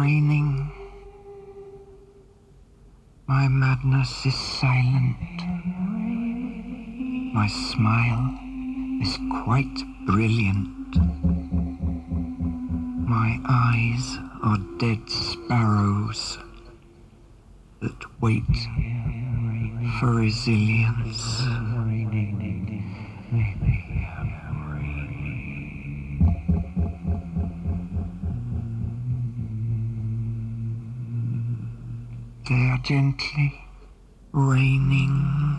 raining. My madness is silent. My smile is quite brilliant. My eyes are dead sparrows that wait for resilience. They are gently raining.